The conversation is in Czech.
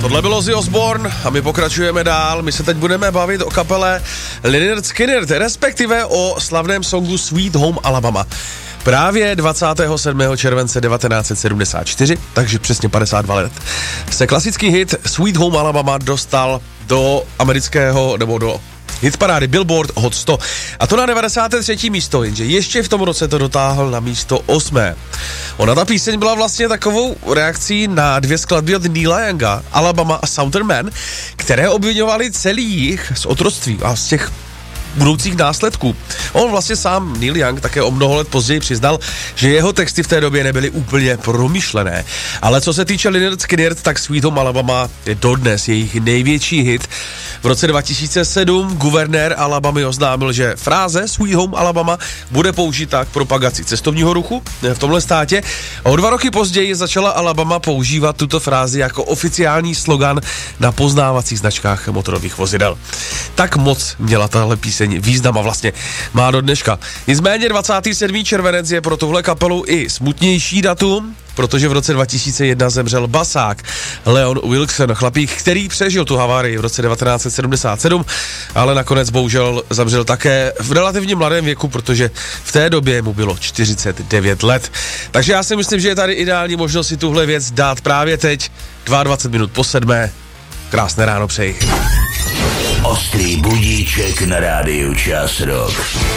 Tohle bylo Ozzy Osbourne a my pokračujeme dál. My se teď budeme bavit o kapele Lynyrd Skynyrd, respektive o slavném songu Sweet Home Alabama. Právě 27. července 1974, takže přesně 52 let, se klasický hit Sweet Home Alabama dostal do amerického, nebo do hitparády Billboard Hot 100. A to na 93. místo, jenže ještě v tom roce to dotáhl na místo 8. Ona ta píseň byla vlastně takovou reakcí na dvě skladby od Neila Younga, Alabama a Southern Man, které obviňovaly celý jich z otroctví a z těch budoucích následků. On vlastně sám, Neil Young, také o mnoho let později přiznal, že jeho texty v té době nebyly úplně promyšlené. Ale co se týče Lynyrd Skynyrd, tak Sweet Home Alabama je dodnes jejich největší hit. V roce 2007 guvernér Alabamy oznámil, že fráze Sweet Home Alabama bude použita k propagaci cestovního ruchu v tomhle státě. A o 2 roky později začala Alabama používat tuto frázi jako oficiální slogan na poznávacích značkách motorových vozidel. Tak moc měla tahle píseň význam a vlastně má do dneška. Nicméně 27. červenec je pro tuhle kapelu i smutnější datum, protože v roce 2001 zemřel basák Leon Wilson, chlapík, který přežil tu havárii v roce 1977, ale nakonec bohužel zemřel také v relativně mladém věku, protože v té době mu bylo 49 let. Takže já si myslím, že je tady ideální možnost si tuhle věc dát právě teď, 22 minut po 7. Krásné ráno přeji. Ostrý budíček na rádiu Čas Rock.